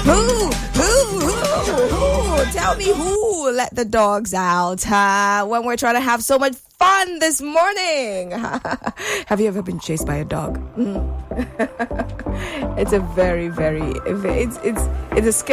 Tell me who let the dogs out when we're trying to have so much fun this morning. Have you ever been chased by a dog? It's a very, very, it's a scary